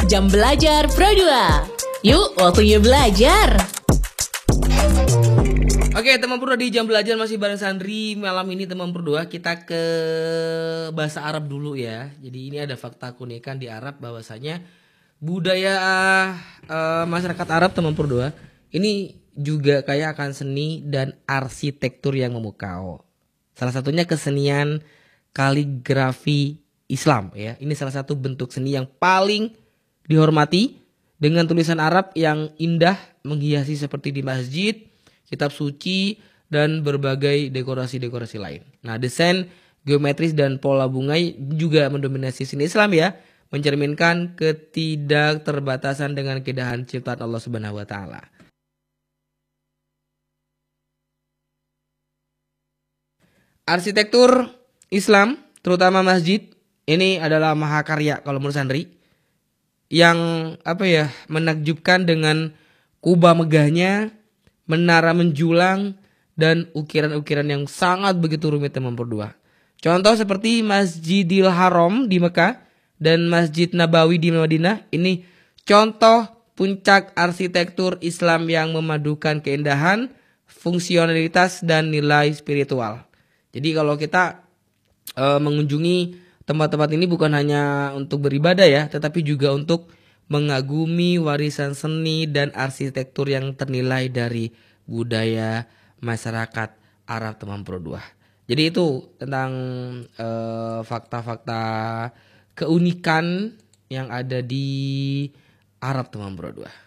Jam Belajar Pro 2. Yuk, waktunya belajar. Oke, teman Pro di Jam Belajar masih bareng Sandri. Malam ini teman Pro 2 kita ke bahasa Arab dulu ya. Jadi ini ada fakta keunikan di Arab bahwasanya budaya masyarakat Arab teman Pro 2 ini juga kaya akan seni dan arsitektur yang memukau. Salah satunya kesenian kaligrafi Islam ya. Ini salah satu bentuk seni yang paling dihormati dengan tulisan Arab yang indah menghiasi seperti di masjid, kitab suci, dan berbagai dekorasi-dekorasi lain. Nah, desain geometris dan pola bungai juga mendominasi seni Islam ya, mencerminkan ketidakterbatasan dengan keindahan ciptaan Allah Subhanahu wa taala. Arsitektur Islam, terutama masjid, ini adalah mahakarya kalau menurut Sandri, yang menakjubkan dengan kubah megahnya, menara menjulang, dan ukiran-ukiran yang sangat begitu rumit teman berdua. Contoh seperti Masjidil Haram di Mekah dan Masjid Nabawi di Madinah, ini contoh puncak arsitektur Islam yang memadukan keindahan, fungsionalitas, dan nilai spiritual. Jadi kalau kita mengunjungi tempat-tempat ini bukan hanya untuk beribadah ya, tetapi juga untuk mengagumi warisan seni dan arsitektur yang ternilai dari budaya masyarakat Arab teman Pro 2. Jadi itu tentang fakta-fakta keunikan yang ada di Arab teman Pro 2.